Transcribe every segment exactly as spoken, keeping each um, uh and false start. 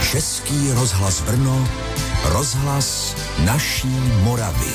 Český rozhlas Brno, rozhlas naší Moravy.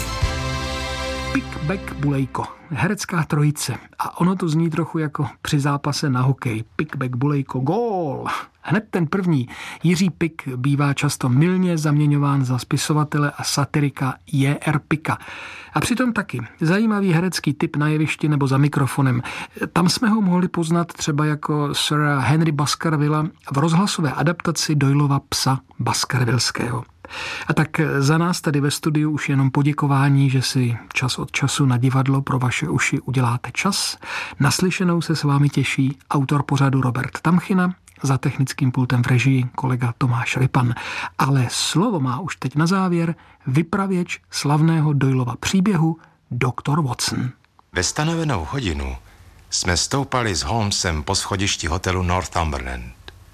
Pick-back Bulejko, herecká trojice. A ono to zní trochu jako při zápase na hokej. Pick-back Bulejko, gól! Hned ten první, Jiří Pik, bývá často mylně zaměňován za spisovatele a satirika J R Pika. A přitom taky zajímavý herecký typ na jevišti nebo za mikrofonem. Tam jsme ho mohli poznat třeba jako Sira Henry Baskervilla v rozhlasové adaptaci Doylova Psa Baskervillského. A tak za nás tady ve studiu už jenom poděkování, že si čas od času na divadlo pro vaše uši uděláte čas. Naslyšenou se s vámi těší autor pořadu Robert Tamchina, za technickým pultem v režii kolega Tomáš Rypan. Ale slovo má už teď na závěr vypravěč slavného Doylova příběhu doktor Watson. Ve stanovenou hodinu jsme stoupali s Holmesem po schodišti hotelu Northumberland.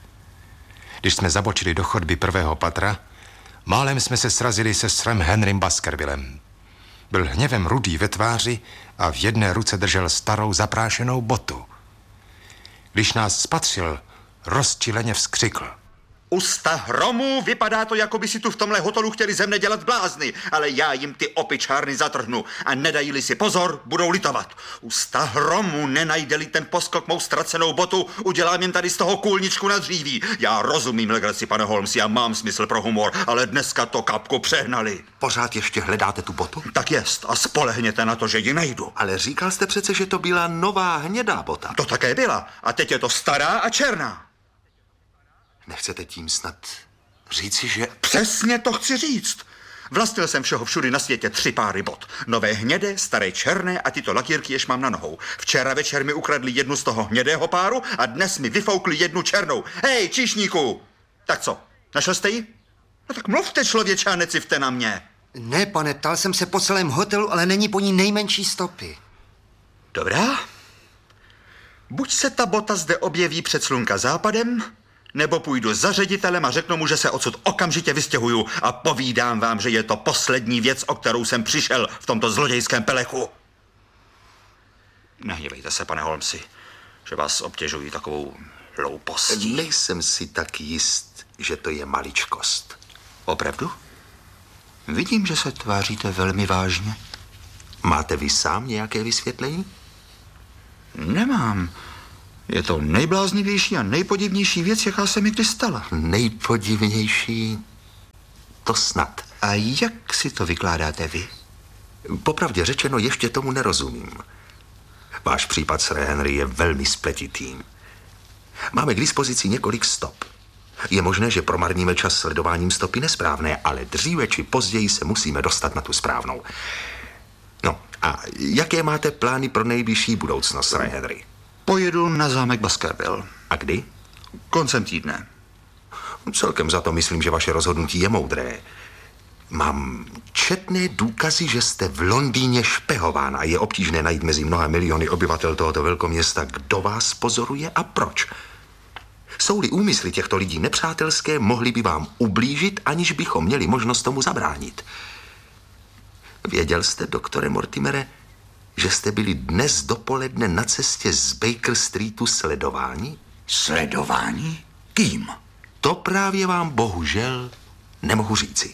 Když jsme zabočili do chodby prvého patra, málem jsme se srazili se srem Henrym Baskervillem. Byl hněvem rudý ve tváři a v jedné ruce držel starou zaprášenou botu. Když nás spatřil, rozčileně vzkřikl. Usta hromů, vypadá to, jako by si tu v tomhle hotelu chtěli ze mne dělat blázny, ale já jim ty opičárny zatrhnu a nedají-li si pozor, budou litovat. Usta hromů, nenajde-li ten poskok mou ztracenou botu, udělám jen tady z toho kůlničku na dříví. Já rozumím, legraci, pane Holmes, já mám smysl pro humor, ale dneska to kapku přehnali. Pořád ještě hledáte tu botu? Tak jest a spolehněte na to, že ji najdu. Ale říkal jste přece, že to byla nová hnědá bota. To také byla a teď je to stará a černá. Nechcete tím snad říci, že... Přesně to chci říct. Vlastnil jsem všeho všudy na světě tři páry bot. Nové hnědé, staré černé a tyto lakírky, jež mám na nohou. Včera večer mi ukradli jednu z toho hnědého páru a dnes mi vyfoukli jednu černou. Hej, číšníku! Tak co, našel jste ji? No tak mluvte, člověče, a necivte na mě. Ne, pane, ptal jsem se po celém hotelu, ale není po ní nejmenší stopy. Dobrá. Buď se ta bota zde objeví před slunka západem, nebo půjdu za ředitelem a řeknu mu, že se odsud okamžitě vystěhuju a povídám vám, že je to poslední věc, o kterou jsem přišel v tomto zlodějském pelechu. Nehněvejte se, pane Holmesi, že vás obtěžují takovou hloupostí. Nejsem si tak jist, že to je maličkost. Opravdu? Vidím, že se tváříte velmi vážně. Máte vy sám nějaké vysvětlení? Nemám. Je to nejbláznivější a nejpodivnější věc, jaká se mi kdy stala. Nejpodivnější? To snad. A jak si to vykládáte vy? Popravdě řečeno, ještě tomu nerozumím. Váš případ, Sir Henry, je velmi spletitý. Máme k dispozici několik stop. Je možné, že promarníme čas sledováním stopy nesprávné, ale dříve či později se musíme dostat na tu správnou. No, a jaké máte plány pro nejbližší budoucnost, Sir Henry? Pojedu na zámek Baskerville. A kdy? Koncem týdne. Celkem za to myslím, že vaše rozhodnutí je moudré. Mám četné důkazy, že jste v Londýně špehován a je obtížné najít mezi mnoha miliony obyvatel tohoto velkoměsta, kdo vás pozoruje a proč. Jsou-li úmysly těchto lidí nepřátelské, mohli by vám ublížit, aniž bychom měli možnost tomu zabránit. Věděl jste, doktore Mortimere, že jste byli dnes dopoledne na cestě z Baker Streetu sledováni? Sledování? Kým? To právě vám bohužel nemohu říci.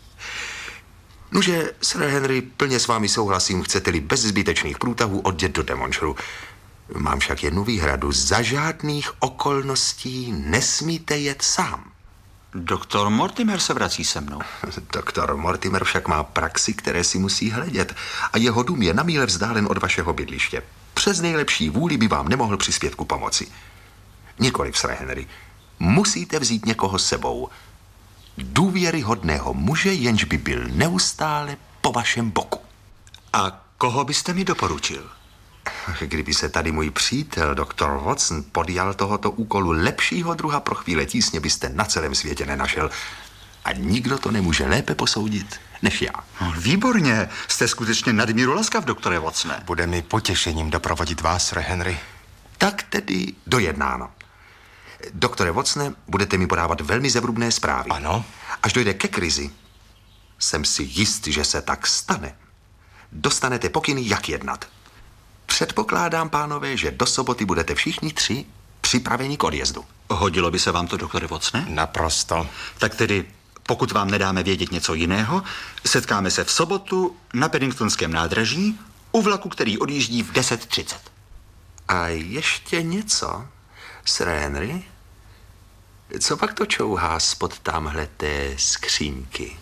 Nuže, Sir Henry, plně s vámi souhlasím, chcete-li bez zbytečných průtahů odjet do Devonshireu. Mám však jednu výhradu. Za žádných okolností nesmíte jet sám. Doktor Mortimer se vrací se mnou. Doktor Mortimer však má praxi, které si musí hledět a jeho dům je na míle vzdálen od vašeho bydliště. Přes nejlepší vůli by vám nemohl přispět ku pomoci. Nikoliv, Sir Henry. Musíte vzít někoho s sebou. Důvěryhodného muže, jenž by byl neustále po vašem boku. A koho byste mi doporučil? Kdyby se tady můj přítel, doktor Watson, podjal tohoto úkolu, lepšího druha pro chvíle tísně byste na celém světě nenašel. A nikdo to nemůže lépe posoudit než já. No, výborně, jste skutečně nadmíru laskav, doktore Watsone. Bude mi potěšením doprovodit vás, Sir Henry. Tak tedy dojednáno. Doktore Watsone, budete mi podávat velmi zevrubné zprávy. Ano. Až dojde ke krizi, jsem si jist, že se tak stane. Dostanete pokyny, jak jednat. Předpokládám, pánové, že do soboty budete všichni tři připraveni k odjezdu. Hodilo by se vám to, doktore Watson? Naprosto. Tak tedy, pokud vám nedáme vědět něco jiného, setkáme se v sobotu na Paddingtonském nádraží u vlaku, který odjíždí v deset třicet. A ještě něco, Sir Henry? Co pak to čouhá spod tamhleté skřínky?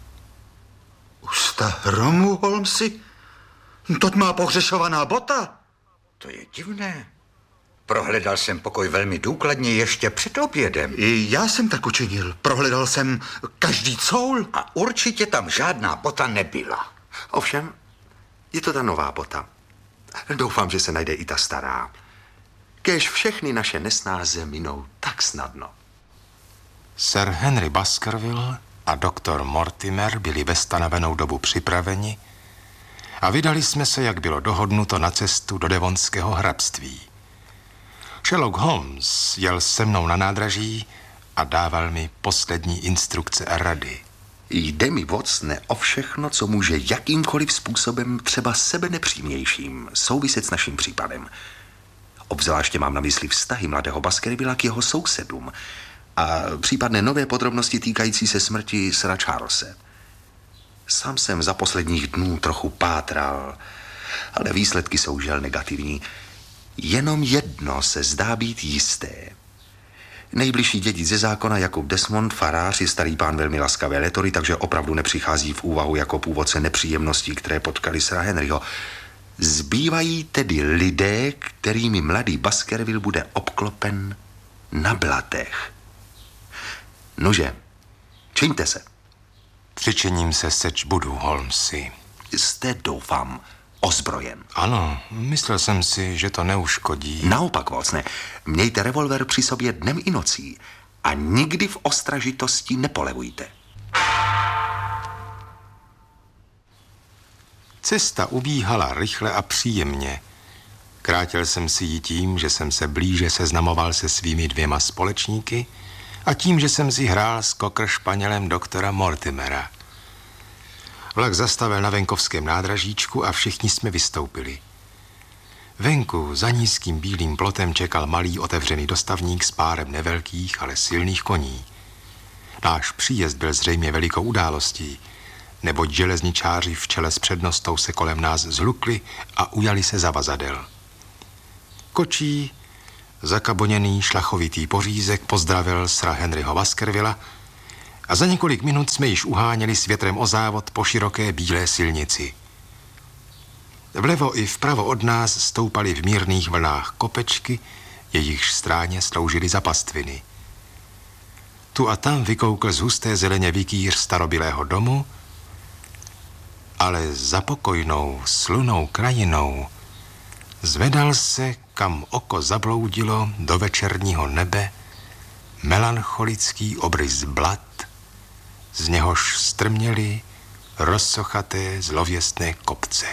Usta hromu, Holmesi? Toť má pohřešovaná bota. To je divné. Prohledal jsem pokoj velmi důkladně ještě před obědem. I já jsem tak učinil. Prohledal jsem každý coul. A určitě tam žádná bota nebyla. Ovšem, je to ta nová bota. Doufám, že se najde i ta stará. Kéž všechny naše nesnáze minou tak snadno. Sir Henry Baskerville a doktor Mortimer byli ve stanovenou dobu připraveni a vydali jsme se, jak bylo dohodnuto, na cestu do Devonského hrabství. Sherlock Holmes jel se mnou na nádraží a dával mi poslední instrukce a rady. Jde mi, Watsone, o všechno, co může jakýmkoliv způsobem, třeba sebe nepřímějším, souviset s naším případem. Obzvláště mám na mysli vztahy mladého Baskervilla k jeho sousedům a případné nové podrobnosti týkající se smrti Sira Charlese. Sám jsem za posledních dnů trochu pátral, ale výsledky jsou žel negativní. Jenom jedno se zdá být jisté. Nejbližší dědic ze zákona Jakub Desmond, farář, je starý pán velmi laskavé letory, takže opravdu nepřichází v úvahu jako původce nepříjemností, které potkali Sira Henryho. Zbývají tedy lidé, kterými mladý Baskerville bude obklopen na blatech. Nože, čiňte se. Přičiním se, seč budu, Holmesi. Jste, doufám, ozbrojen. Ano, myslel jsem si, že to neuškodí. Naopak, Watsone, mějte revolver při sobě dnem i nocí a nikdy v ostražitosti nepolevujte. Cesta ubíhala rychle a příjemně. Krátil jsem si ji tím, že jsem se blíže seznamoval se svými dvěma společníky a tím, že jsem si hrál s kokr španělem doktora Mortimera. Vlak zastavil na venkovském nádražíčku a všichni jsme vystoupili. Venku za nízkým bílým plotem čekal malý otevřený dostavník s párem nevelkých, ale silných koní. Náš příjezd byl zřejmě velikou událostí, neboť železničáři v čele s přednostou se kolem nás zhlukli a ujali se zavazadel. Kočí, zakaboněný šlachovitý pořízek pozdravil Sira Henryho Baskervilla a za několik minut jsme již uháněli s větrem o závod po široké bílé silnici. Vlevo i vpravo od nás stoupaly v mírných vlnách kopečky, jejichž stráně sloužily za pastviny. Tu a tam vykoukl z husté zeleně vikýř starobylého domu, ale za pokojnou, slunou krajinou zvedal se, kam oko zabloudilo, do večerního nebe melancholický obrys blat, z něhož strměly rozsochaté zlověstné kopce.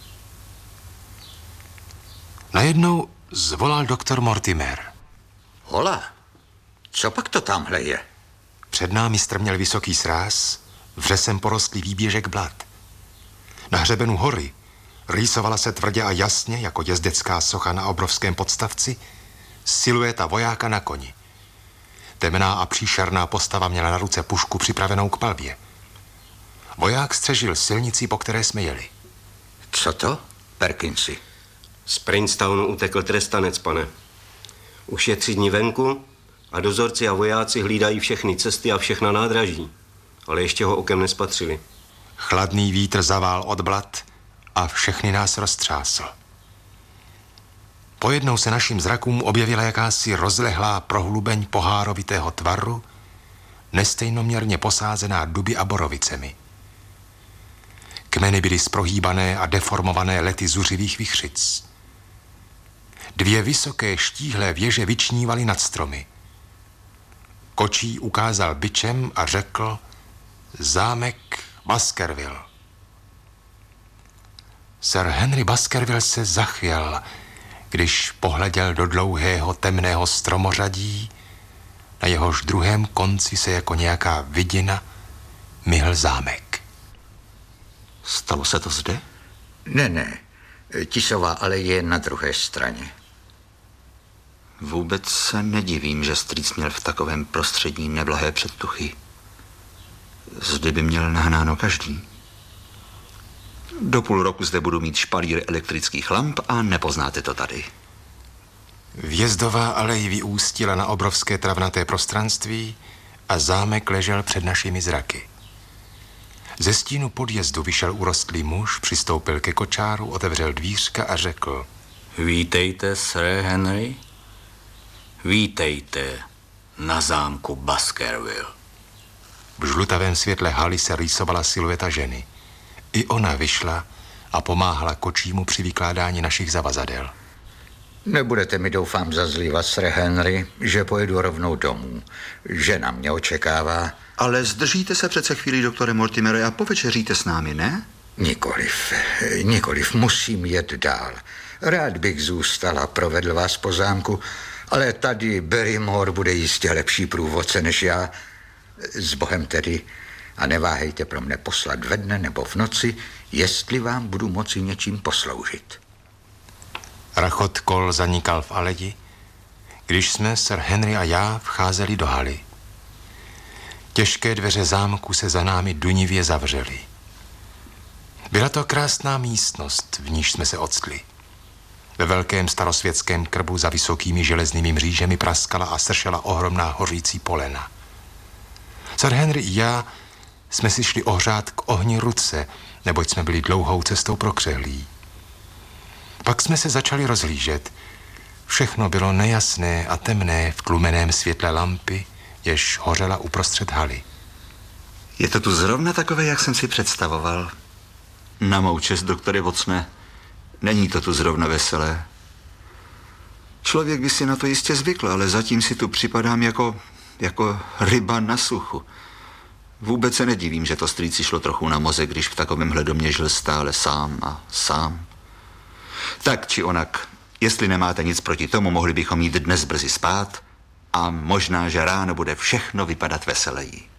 Najednou zvolal doktor Mortimer. Hola, co pak to tamhle je? Před námi strměl vysoký sráz, vřesem porostlý výběžek blat. Na hřebenu hory rýsovala se tvrdě a jasně, jako jezdecká socha na obrovském podstavci, silueta vojáka na koni. Temná a příšerná postava měla na ruce pušku připravenou k palbě. Voják střežil silnici, po které jsme jeli. Co to, Perkinsi? Z Princetownu utekl trestanec, pane. Už je tři dní venku a dozorci a vojáci hlídají všechny cesty a všechna nádraží, ale ještě ho okem nespatřili. Chladný vítr zavál od blat a všechny nás roztřásl. Pojednou se našim zrakům objevila jakási rozlehlá prohlubeň pohárovitého tvaru, nestejnoměrně posázená duby a borovicemi. Kmeny byly sprohýbané a deformované lety zuřivých vichřic. Dvě vysoké štíhlé věže vyčnívaly nad stromy. Kočí ukázal bičem a řekl: zámek Baskerville. Sir Henry Baskerville se zachvěl, když pohleděl do dlouhého temného stromořadí, na jehož druhém konci se jako nějaká vidina myhl zámek. Stalo se to zde? Ne, ne. Tisová aleje je na druhé straně. Vůbec se nedivím, že strýc měl v takovém prostředí neblahé předtuchy. Zde by měl nahnáno každý. Do půl roku zde budu mít špalír elektrických lamp a nepoznáte to tady. Vjezdová alej vyústila na obrovské travnaté prostranství a zámek ležel před našimi zraky. Ze stínu podjezdu vyšel urostlý muž, přistoupil ke kočáru, otevřel dvířka a řekl: Vítejte, Sir Henry. Vítejte na zámku Baskerville. V žlutavém světle haly se rýsovala silueta ženy. I ona vyšla a pomáhala kočímu při vykládání našich zavazadel. Nebudete mi, doufám, zazlívat, Sir Henry, že pojedu rovnou domů. Žena mě očekává. Ale zdržíte se přece chvíli, doktore Mortimere, a povečeříte s námi, ne? Nikoliv, nikoliv, musím jet dál. Rád bych zůstal a provedl vás po zámku, ale tady Barrymore bude jistě lepší průvodce než já. S Bohem tedy, a neváhejte pro mne poslat ve dne nebo v noci, jestli vám budu moci něčím posloužit. Rachot kol zanikal v aleji, když jsme, Sir Henry a já, vcházeli do haly. Těžké dveře zámku se za námi dunivě zavřely. Byla to krásná místnost, v níž jsme se octli. Ve velkém starosvětském krbu za vysokými železnými mřížemi praskala a sršela ohromná hořící polena. Sir Henry i já jsme si šli ohřát k ohni ruce, neboť jsme byli dlouhou cestou prokřehlí. Pak jsme se začali rozhlížet. Všechno bylo nejasné a temné v tlumeném světle lampy, jež hořela uprostřed haly. Je to tu zrovna takové, jak jsem si představoval. Na mou čest, doktore Watsone, není to tu zrovna veselé. Člověk by si na to jistě zvykl, ale zatím si tu připadám jako, jako ryba na suchu. Vůbec se nedivím, že to strýci šlo trochu na mozek, když v takovémhle domě žil stále sám a sám. Tak či onak, jestli nemáte nic proti tomu, mohli bychom jít dnes brzy spát a možná, že ráno bude všechno vypadat veseleji.